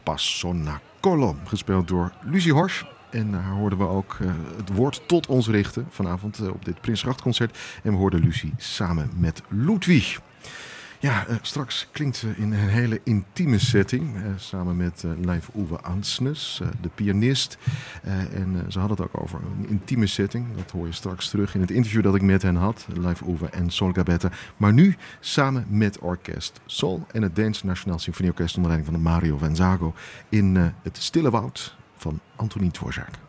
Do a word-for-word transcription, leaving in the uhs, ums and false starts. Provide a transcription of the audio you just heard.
Passona Colom, gespeeld door Lucie Horsch. En daar hoorden we ook uh, het woord tot ons richten vanavond uh, op dit Prinsgrachtconcert. En we hoorden Lucie samen met Ludwig. Ja, uh, straks klinkt ze in een hele intieme setting. Uh, samen met uh, Leif Ove Ansnes, uh, de pianist. Uh, en uh, ze hadden het ook over een intieme setting. Dat hoor je straks terug in het interview dat ik met hen had. Leif Ove en Sol Gabetta. Maar nu samen met orkest Sol en het Deens Nationaal Symfonieorkest onder leiding van de Mario Vanzago. In uh, het Stille Woud van Antonie Dvořák.